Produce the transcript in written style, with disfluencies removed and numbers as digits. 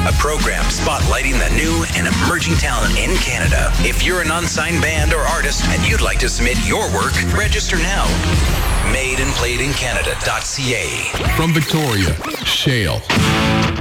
a program spotlighting the new and emerging talent in Canada. If you're an unsigned band or artist and you'd like to submit your work, register now. Madeandplayedincanada.ca. From Victoria, Shale.